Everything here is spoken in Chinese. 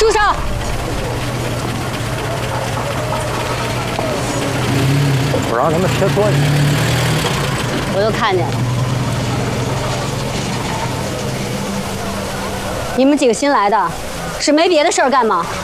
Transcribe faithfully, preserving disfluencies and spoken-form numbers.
住手！ 我让他们切磋你。 我都看见了。你们几个新来的，是没别的事儿干吗？